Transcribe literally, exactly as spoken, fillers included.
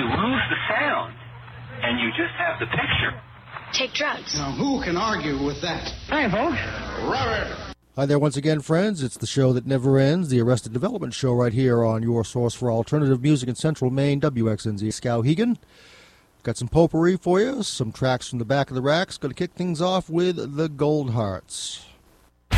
you lose the sound, and you just have the picture. Take drugs. Now, who can argue with that? Hi, folks. Robert! Hi there once again, friends. It's the show that never ends, the Arrested Development Show right here on your source for alternative music in Central Maine, W X N Z Skowhegan. Got some potpourri for you, some tracks from the back of the racks. Going to kick things off with the Gold Hearts.